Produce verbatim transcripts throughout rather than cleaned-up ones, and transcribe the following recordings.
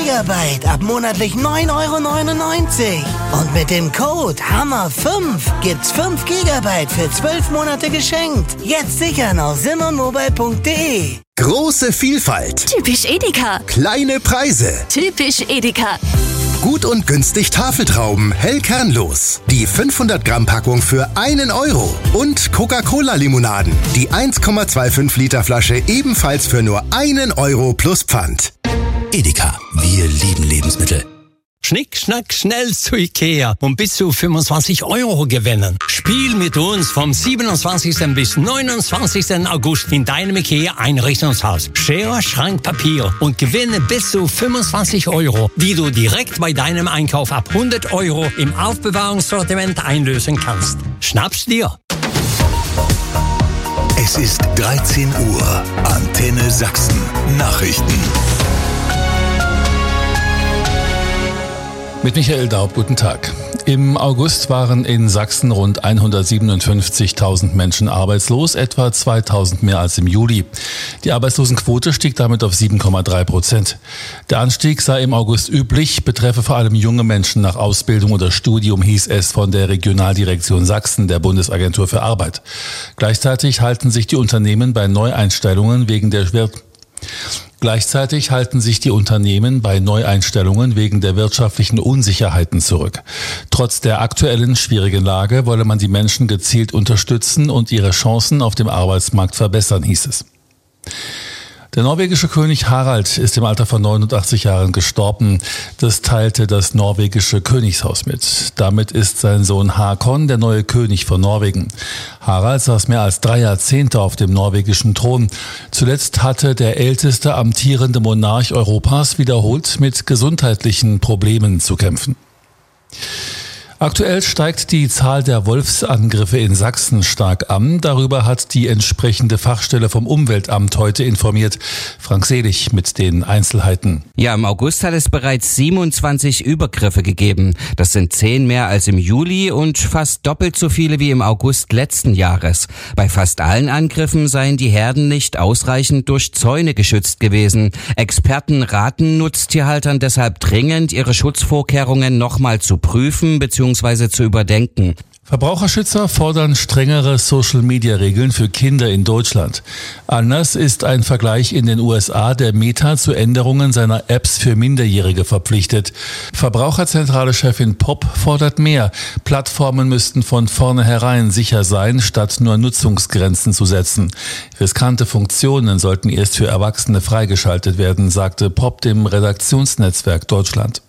Gigabyte ab monatlich neun Euro neunundneunzig. Und mit dem Code Hammer fünf gibt's fünf Gigabyte für zwölf Monate geschenkt. Jetzt sichern auf simonmobile punkt de. Große Vielfalt. Typisch Edeka. Kleine Preise. Typisch Edeka. Gut und günstig Tafeltrauben, hell kernlos. Die fünfhundert Gramm Packung für einen Euro. Und Coca-Cola-Limonaden. Die eins Komma fünfundzwanzig Liter Flasche ebenfalls für nur einen Euro plus Pfand. Edeka, wir lieben Lebensmittel. Schnick, schnack, schnell zu Ikea und bis zu fünfundzwanzig Euro gewinnen. Spiel mit uns vom siebenundzwanzigsten bis neunundzwanzigsten August in deinem Ikea-Einrichtungshaus. Schere, Schrank, Papier und gewinne bis zu fünfundzwanzig Euro, die du direkt bei deinem Einkauf ab hundert Euro im Aufbewahrungssortiment einlösen kannst. Schnapp's dir! Es ist dreizehn Uhr. Antenne Sachsen. Nachrichten. Mit Michael Daub, guten Tag. Im August waren in Sachsen rund hundertsiebenundfünfzigtausend Menschen arbeitslos, etwa zweitausend mehr als im Juli. Die Arbeitslosenquote stieg damit auf sieben Komma drei Prozent. Der Anstieg sei im August üblich, betreffe vor allem junge Menschen nach Ausbildung oder Studium, hieß es von der Regionaldirektion Sachsen der Bundesagentur für Arbeit. Gleichzeitig halten sich die Unternehmen bei Neueinstellungen wegen der schwer Gleichzeitig halten sich die Unternehmen bei Neueinstellungen wegen der wirtschaftlichen Unsicherheiten zurück. Trotz der aktuellen schwierigen Lage wolle man die Menschen gezielt unterstützen und ihre Chancen auf dem Arbeitsmarkt verbessern, hieß es. Der norwegische König Harald ist im Alter von neunundachtzig Jahren gestorben. Das teilte das norwegische Königshaus mit. Damit ist sein Sohn Hakon der neue König von Norwegen. Harald saß mehr als drei Jahrzehnte auf dem norwegischen Thron. Zuletzt hatte der älteste amtierende Monarch Europas wiederholt mit gesundheitlichen Problemen zu kämpfen. Aktuell steigt die Zahl der Wolfsangriffe in Sachsen stark an. Darüber hat die entsprechende Fachstelle vom Umweltamt heute informiert. Frank Selig mit den Einzelheiten. Ja, im August hat es bereits siebenundzwanzig Übergriffe gegeben. Das sind zehn mehr als im Juli und fast doppelt so viele wie im August letzten Jahres. Bei fast allen Angriffen seien die Herden nicht ausreichend durch Zäune geschützt gewesen. Experten raten Nutztierhaltern deshalb dringend, ihre Schutzvorkehrungen nochmal zu prüfen bzw. zu überdenken. Verbraucherschützer fordern strengere Social-Media-Regeln für Kinder in Deutschland. Anders ist ein Vergleich in den U S A, der Meta zu Änderungen seiner Apps für Minderjährige verpflichtet. Verbraucherzentrale-Chefin Popp fordert mehr. Plattformen müssten von vornherein sicher sein, statt nur Nutzungsgrenzen zu setzen. Riskante Funktionen sollten erst für Erwachsene freigeschaltet werden, sagte Popp dem Redaktionsnetzwerk Deutschland.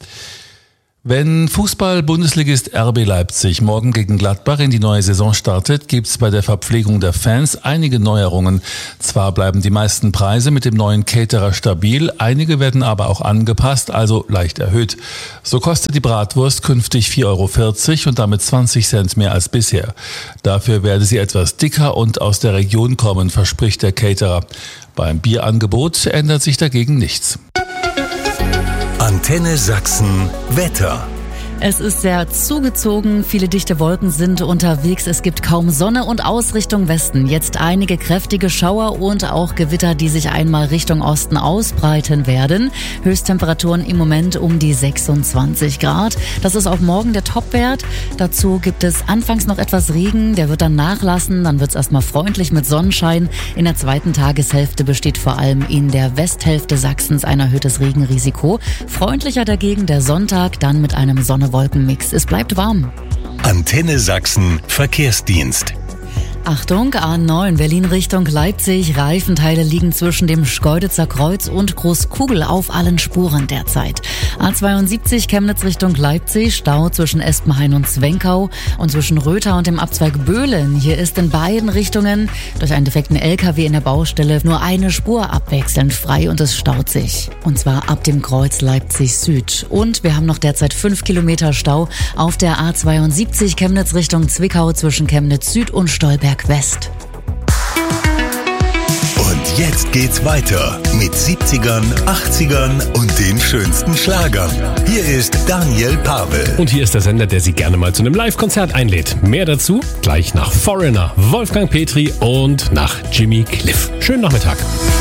Wenn Fußball-Bundesligist R B Leipzig morgen gegen Gladbach in die neue Saison startet, gibt's bei der Verpflegung der Fans einige Neuerungen. Zwar bleiben die meisten Preise mit dem neuen Caterer stabil, einige werden aber auch angepasst, also leicht erhöht. So kostet die Bratwurst künftig vier Euro vierzig und damit zwanzig Cent mehr als bisher. Dafür werde sie etwas dicker und aus der Region kommen, verspricht der Caterer. Beim Bierangebot ändert sich dagegen nichts. Antenne Sachsen Wetter. Es ist sehr zugezogen, viele dichte Wolken sind unterwegs, es gibt kaum Sonne und aus Richtung Westen jetzt einige kräftige Schauer und auch Gewitter, die sich einmal Richtung Osten ausbreiten werden. Höchsttemperaturen im Moment um die sechsundzwanzig Grad. Das ist auch morgen der Topwert. Dazu gibt es anfangs noch etwas Regen, der wird dann nachlassen, dann wird es erstmal freundlich mit Sonnenschein. In der zweiten Tageshälfte besteht vor allem in der Westhälfte Sachsens ein erhöhtes Regenrisiko. Freundlicher dagegen der Sonntag, dann mit einem Sonne Wolkenmix. Es bleibt warm. Antenne Sachsen Verkehrsdienst. Achtung, A neun Berlin Richtung Leipzig. Reifenteile liegen zwischen dem Schkeuditzer Kreuz und Großkugel auf allen Spuren derzeit. A zweiundsiebzig Chemnitz Richtung Leipzig. Stau zwischen Espenhain und Zwenkau und zwischen Rötha und dem Abzweig Böhlen. Hier ist in beiden Richtungen durch einen defekten L K W in der Baustelle nur eine Spur abwechselnd frei und es staut sich. Und zwar ab dem Kreuz Leipzig Süd. Und wir haben noch derzeit fünf Kilometer Stau auf der A zweiundsiebzig Chemnitz Richtung Zwickau zwischen Chemnitz Süd und Stolberg West. Und jetzt geht's weiter mit siebzigern, achtzigern und den schönsten Schlagern. Hier ist Daniel Pavel. Und hier ist der Sender, der Sie gerne mal zu einem Live-Konzert einlädt. Mehr dazu gleich nach Foreigner, Wolfgang Petri und nach Jimmy Cliff. Schönen Nachmittag.